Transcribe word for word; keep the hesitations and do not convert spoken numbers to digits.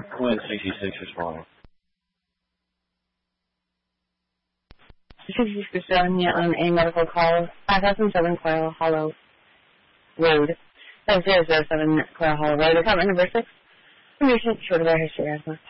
Win sixty-six responding. sixty-six percent on a medical call, five thousand seven Coral Hollow Road. That's zero zero seven Coral Hollow Road. Account number six. Patient short of our history asthma.